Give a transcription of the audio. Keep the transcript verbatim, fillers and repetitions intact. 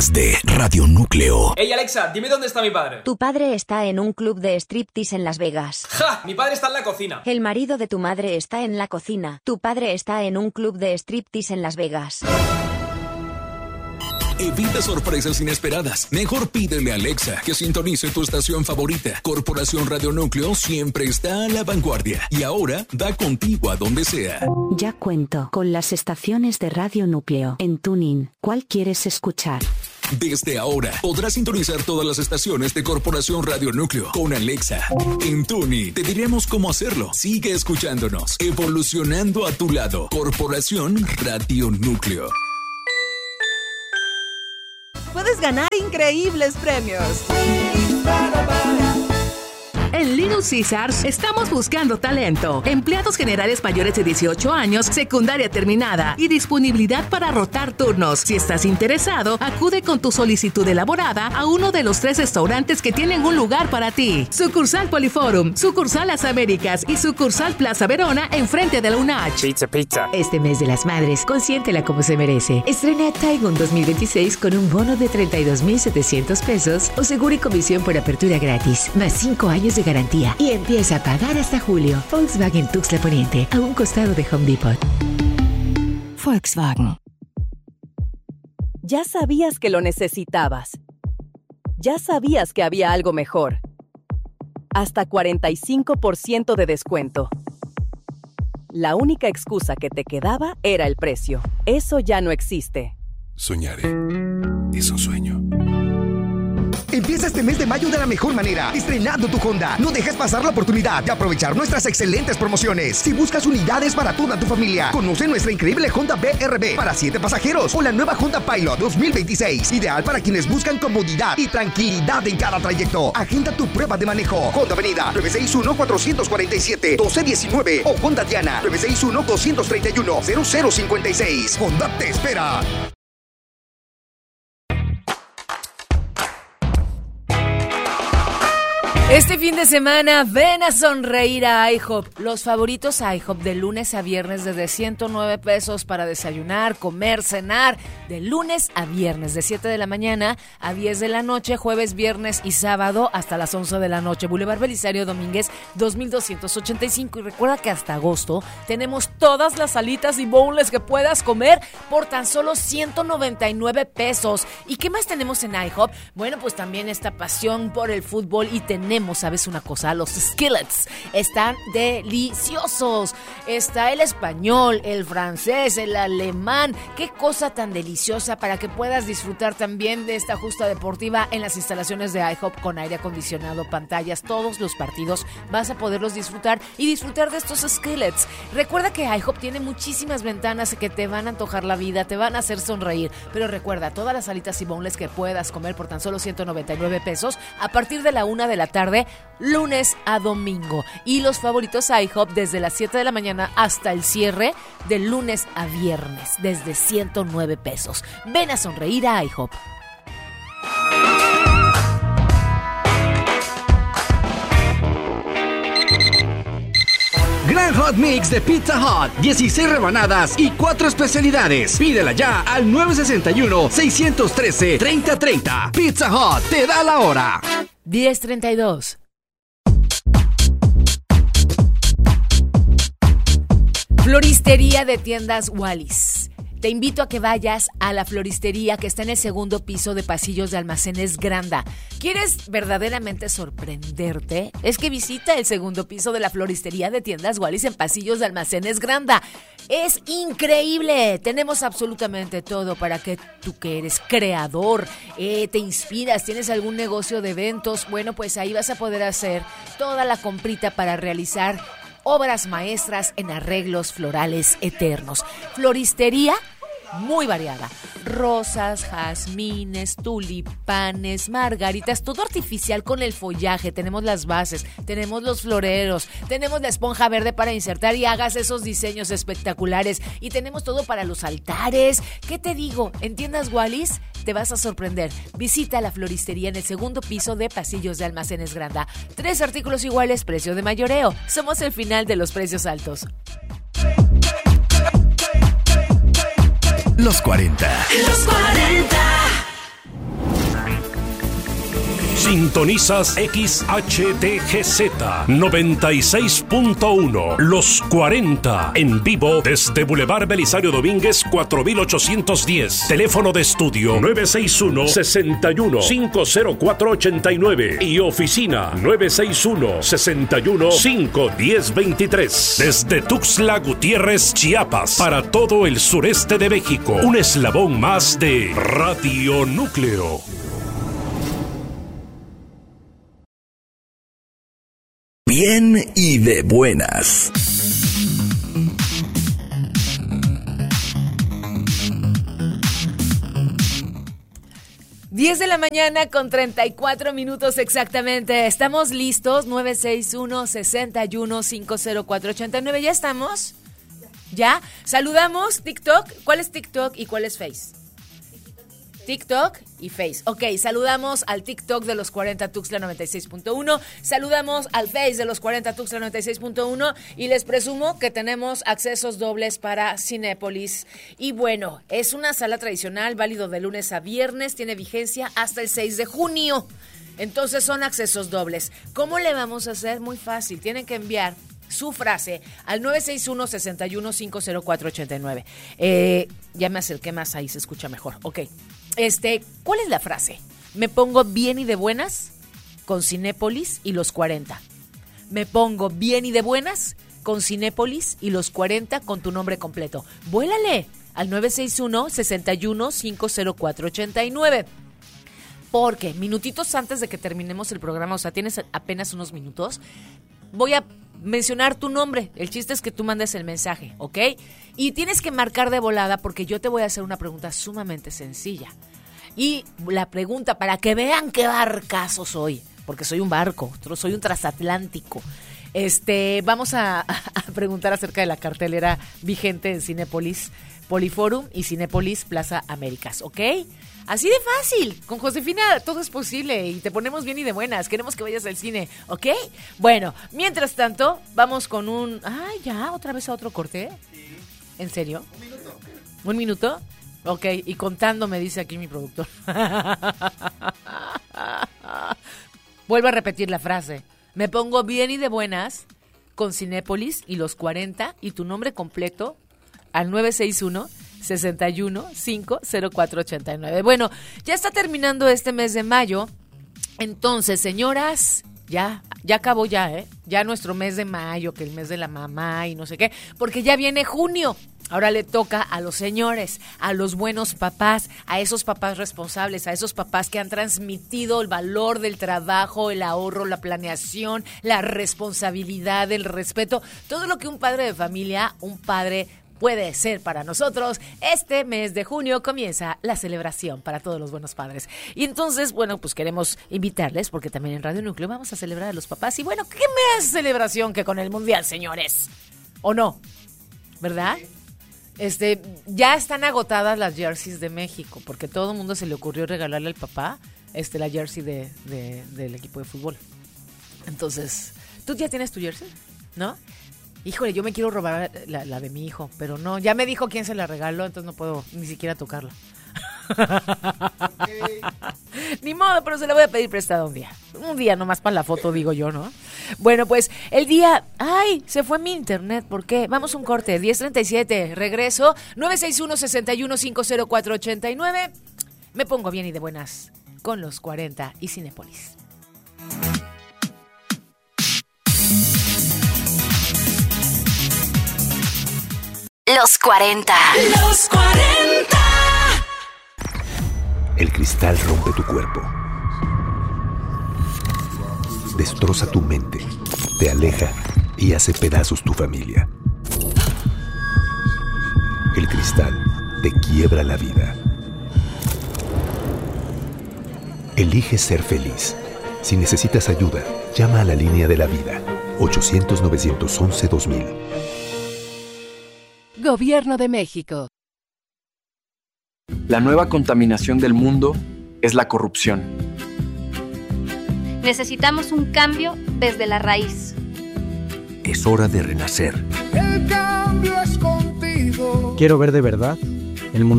podcast de Radio Núcleo. Hey Alexa, dime dónde está mi padre. Tu padre está en un club de striptease en Las Vegas. ¡Ja! Mi padre está en la cocina. El marido de tu madre está en la cocina. Tu padre está en un club de striptease en Las Vegas. Evita sorpresas inesperadas. Mejor pídele a Alexa que sintonice tu estación favorita. Corporación Radio Núcleo siempre está a la vanguardia y ahora va contigo a donde sea. Ya cuento con las estaciones de Radio Núcleo en TuneIn. ¿Cuál quieres escuchar? Desde ahora podrás sintonizar todas las estaciones de Corporación Radio Núcleo con Alexa. En TuneIn te diremos cómo hacerlo. Sigue escuchándonos, evolucionando a tu lado. Corporación Radio Núcleo. Puedes ganar increíbles premios. En Little Caesars estamos buscando talento, empleados generales mayores de dieciocho años, secundaria terminada y disponibilidad para rotar turnos. Si estás interesado, acude con tu solicitud elaborada a uno de los tres restaurantes que tienen un lugar para ti. Sucursal Poliforum, sucursal Las Américas y sucursal Plaza Verona enfrente de la U N A C H. Pizza, pizza. Este mes de las madres, consiéntela como se merece. Estrena Taigun dos mil veintiséis con un bono de treinta y dos mil setecientos pesos o seguro y comisión por apertura gratis, más cinco años de garantía y empieza a pagar hasta julio. Volkswagen Tuxtla Poniente, a un costado de Home Depot. Volkswagen. Ya sabías que lo necesitabas. Ya sabías que había algo mejor. Hasta cuarenta y cinco por ciento de descuento. La única excusa que te quedaba era el precio. Eso ya no existe. Soñaré. Es un sueño. Empieza este mes de mayo de la mejor manera, estrenando tu Honda. No dejes pasar la oportunidad de aprovechar nuestras excelentes promociones. Si buscas unidades para toda tu familia, conoce nuestra increíble Honda B R V para siete pasajeros o la nueva Honda Pilot dos mil veintiséis, ideal para quienes buscan comodidad y tranquilidad en cada trayecto. Agenda tu prueba de manejo. Honda Avenida nueve seis uno, cuatro cuatro siete, uno dos uno nueve o Honda Diana nueve seis uno, dos tres uno, cero cero cinco seis. Honda te espera. Este fin de semana, ven a sonreír a IHOP. Los favoritos IHOP de lunes a viernes desde ciento nueve pesos para desayunar, comer, cenar. De lunes a viernes, de siete de la mañana a diez de la noche, jueves, viernes y sábado hasta las once de la noche. Boulevard Belisario Domínguez, dos mil doscientos ochenta y cinco. Y recuerda que hasta agosto tenemos todas las alitas y boneless que puedas comer por tan solo ciento noventa y nueve pesos. ¿Y qué más tenemos en IHOP? Bueno, pues también esta pasión por el fútbol y tenemos, ¿sabes una cosa? Los skillets están deliciosos. Está el español, el francés, el alemán. Qué cosa tan deliciosa para que puedas disfrutar también de esta justa deportiva en las instalaciones de IHOP con aire acondicionado, pantallas, todos los partidos vas a poderlos disfrutar y disfrutar de estos skillets. Recuerda que IHOP tiene muchísimas ventanas que te van a antojar la vida, te van a hacer sonreír, pero recuerda, todas las alitas y boneless que puedas comer por tan solo ciento noventa y nueve pesos a partir de la una de la tarde, lunes a domingo. Y los favoritos IHOP desde las siete de la mañana hasta el cierre, de lunes a viernes, desde ciento nueve pesos. Ven a sonreír a IHOP. Gran Hot Mix de Pizza Hut, dieciséis rebanadas y cuatro especialidades. Pídela ya al nueve seis uno, seis uno tres, tres cero tres cero. Pizza Hut te da la hora. diez treinta y dos. Floristería de Tiendas Wallis. Te invito a que vayas a la floristería que está en el segundo piso de Pasillos de Almacenes Granda. ¿Quieres verdaderamente sorprenderte? Es que visita el segundo piso de la floristería de Tiendas Wallis en Pasillos de Almacenes Granda. Es increíble. Tenemos absolutamente todo para que tú que eres creador, eh, te inspiras, tienes algún negocio de eventos. Bueno, pues ahí vas a poder hacer toda la comprita para realizar obras maestras en arreglos florales eternos. Floristería muy variada. Rosas, jazmines, tulipanes, margaritas, todo artificial con el follaje. Tenemos las bases, tenemos los floreros, tenemos la esponja verde para insertar y hagas esos diseños espectaculares. Y tenemos todo para los altares. ¿Qué te digo? En Tiendas Wallis te vas a sorprender. Visita la floristería en el segundo piso de Pasillos de Almacenes Granda. Tres artículos iguales, precio de mayoreo. Somos el final de los precios altos. Los cuarenta. Los cuarenta. Sintonizas X H T G Z noventa y seis punto uno. Los cuarenta en vivo desde Boulevard Belisario Domínguez cuatro mil ochocientos diez. Teléfono de estudio nueve seis uno, seis uno, cinco cero cuatro ocho nueve y oficina nueve seis uno, seis uno, cinco uno cero dos tres. Desde Tuxtla Gutiérrez, Chiapas, para todo el sureste de México. Un eslabón más de Radio Núcleo. Bien y de buenas. diez de la mañana con treinta y cuatro minutos exactamente. ¿Estamos listos? nueve seis uno, seis uno, cinco cero cuatro ocho nueve. ¿Ya estamos? ¿Ya? Saludamos TikTok. ¿Cuál es TikTok y cuál es Face? TikTok y Face. Ok, saludamos al TikTok de los cuarenta Tuxtla noventa y seis punto uno, saludamos al Face de los cuarenta Tuxtla noventa y seis punto uno y les presumo que tenemos accesos dobles para Cinépolis. Y bueno, es una sala tradicional, válido de lunes a viernes, tiene vigencia hasta el seis de junio. Entonces son accesos dobles. ¿Cómo le vamos a hacer? Muy fácil, tienen que enviar su frase al nueve seis uno, seis uno, cinco cero cuatro ocho nueve. Eh, ya me acerqué más, ahí se escucha mejor. Ok. Este, ¿cuál es la frase? Me pongo bien y de buenas con Cinépolis y los cuarenta. Me pongo bien y de buenas con Cinépolis y los cuarenta con tu nombre completo. Vuélale al nueve seis uno, seis uno, cinco cero cuatro ocho nueve. Porque minutitos antes de que terminemos el programa, o sea, tienes apenas unos minutos, voy a mencionar tu nombre. El chiste es que tú mandes el mensaje, ¿ok? Y tienes que marcar de volada porque yo te voy a hacer una pregunta sumamente sencilla. Y la pregunta, para que vean qué barcazo soy, porque soy un barco, soy un transatlántico. Este, vamos a, a preguntar acerca de la cartelera vigente en Cinépolis Poliforum y Cinépolis Plaza Américas, ¿ok? Así de fácil, con Josefina todo es posible y te ponemos bien y de buenas, queremos que vayas al cine, ¿ok? Bueno, mientras tanto, vamos con un... Ay, ya, otra vez a otro corte. Sí. ¿En serio? Un minuto. ¿Un minuto? Ok, y contando me dice aquí mi productor. Vuelvo a repetir la frase. Me pongo bien y de buenas con Cinépolis y los cuarenta y tu nombre completo al nueve seis uno, seis uno, cinco cero cuatro ocho nueve. Bueno, ya está terminando este mes de mayo. Entonces, señoras, ya, ya acabó ya, ¿eh? Ya nuestro mes de mayo, que el mes de la mamá y no sé qué, porque ya viene junio. Ahora le toca a los señores, a los buenos papás, a esos papás responsables, a esos papás que han transmitido el valor del trabajo, el ahorro, la planeación, la responsabilidad, el respeto, todo lo que un padre de familia, un padre puede ser para nosotros. Este mes de junio comienza la celebración para todos los buenos padres. Y entonces, bueno, pues queremos invitarles, porque también en Radio Núcleo vamos a celebrar a los papás. Y bueno, ¿qué más celebración que con el Mundial, señores? ¿O no? ¿Verdad? Este, ya están agotadas las jerseys de México, porque todo el mundo se le ocurrió regalarle al papá este, la jersey de, de, del equipo de fútbol. Entonces, ¿tú ya tienes tu jersey? ¿No? Híjole, yo me quiero robar la, la de mi hijo, pero no, ya me dijo quién se la regaló, entonces no puedo ni siquiera tocarla. Okay. Ni modo, pero se la voy a pedir prestada un día. Un día nomás para la foto, digo yo, ¿no? Bueno, pues el día... ¡Ay! Se fue mi internet, ¿por qué? Vamos un corte, diez treinta y siete, regreso, nueve seis uno, seis uno, cinco cero cuatro ocho nueve. Me pongo bien y de buenas con los cuarenta y Cinépolis. Los cuarenta. Los cuarenta. El cristal rompe tu cuerpo. Destroza tu mente. Te aleja y hace pedazos tu familia. El cristal te quiebra la vida. Elige ser feliz. Si necesitas ayuda, llama a la línea de la vida. ochocientos, novecientos once, dos mil. Gobierno de México. La nueva contaminación del mundo es la corrupción. Necesitamos un cambio desde la raíz. Es hora de renacer. El cambio es contigo. Quiero ver de verdad el mundo.